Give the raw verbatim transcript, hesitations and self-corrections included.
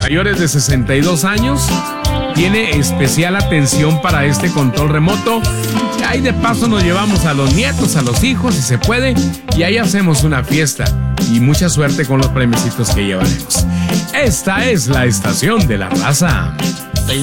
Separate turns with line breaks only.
mayores de sesenta y dos años. Tiene especial atención para este control remoto. Ahí de paso nos llevamos a los nietos, a los hijos, si se puede, y ahí hacemos una fiesta. Y mucha suerte con los premiecitos que llevaremos. Esta es la estación de la raza.